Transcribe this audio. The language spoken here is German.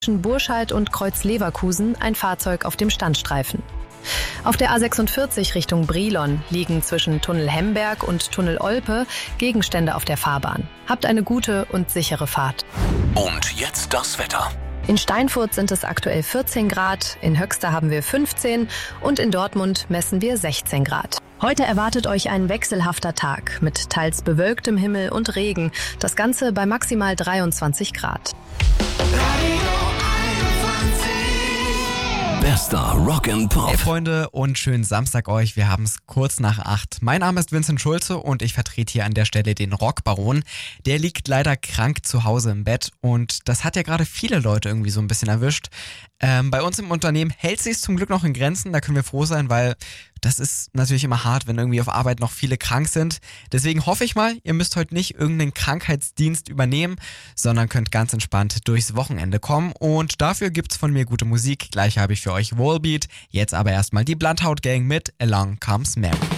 Zwischen Burscheid und Kreuz Leverkusen ein Fahrzeug auf dem Standstreifen. Auf der A46 Richtung Brilon liegen zwischen Tunnel Hemberg und Tunnel Olpe Gegenstände auf der Fahrbahn. Habt eine gute und sichere Fahrt. Und jetzt das Wetter. In Steinfurt sind es aktuell 14 Grad, in Höxter haben wir 15 und in Dortmund messen wir 16 Grad. Heute erwartet euch ein wechselhafter Tag mit teils bewölktem Himmel und Regen. Das Ganze bei maximal 23 Grad. Bester Rock and Pop. Hey Freunde und schönen Samstag euch. Wir haben es kurz nach 8. Mein Name ist Vincent Schulze und ich vertrete hier an der Stelle den Rockbaron. Der liegt leider krank zu Hause im Bett und das hat ja gerade viele Leute irgendwie so ein bisschen erwischt. Bei uns im Unternehmen hält sich zum Glück noch in Grenzen. Da können wir froh sein, weil das ist natürlich immer hart, wenn irgendwie auf Arbeit noch viele krank sind. Deswegen hoffe ich mal, ihr müsst heute nicht irgendeinen Krankheitsdienst übernehmen, sondern könnt ganz entspannt durchs Wochenende kommen. Und dafür gibt's von mir gute Musik. Gleich habe ich für euch Volbeat. Jetzt aber erstmal die Bloodhound Gang mit Along Comes Mary.